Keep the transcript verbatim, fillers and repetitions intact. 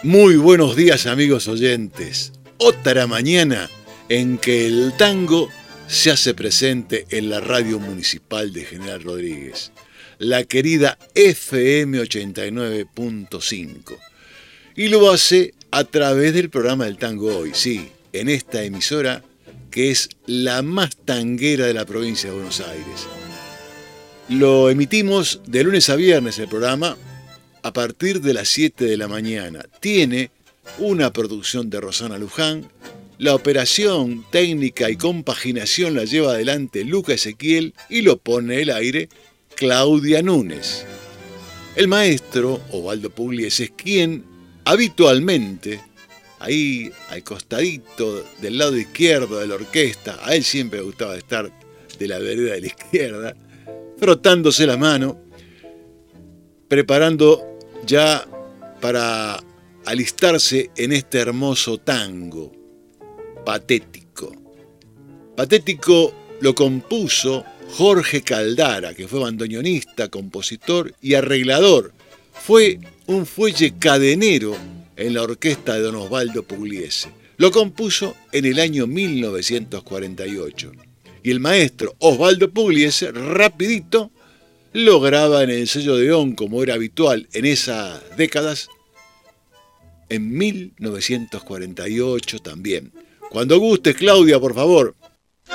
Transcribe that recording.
Muy buenos días, amigos oyentes. Otra mañana en que el tango se hace presente en la radio municipal de General Rodríguez, la querida F M ochenta y nueve punto cinco. Y lo hace a través del programa del Tango Hoy, sí, en esta emisora que es la más tanguera de la provincia de Buenos Aires. Lo emitimos de lunes a viernes el programa a partir de las siete de la mañana. Tiene una producción de Rosana Luján. La operación técnica y compaginación la lleva adelante Luca Ezequiel y lo pone al aire Claudia Núñez. El maestro Osvaldo Pugliese es quien habitualmente, ahí al costadito del lado izquierdo de la orquesta, a él siempre le gustaba estar de la vereda de la izquierda, frotándose la mano, preparando ya para alistarse en este hermoso tango, Patético. Patético lo compuso Jorge Caldara, que fue bandoneonista, compositor y arreglador. Fue un fuelle cadenero en la orquesta de don Osvaldo Pugliese. Lo compuso en el año mil novecientos cuarenta y ocho. Y el maestro Osvaldo Pugliese, rapidito, lo graba en el sello de On, como era habitual en esas décadas, en mil novecientos cuarenta y ocho también. Cuando gustes, Claudia, por favor.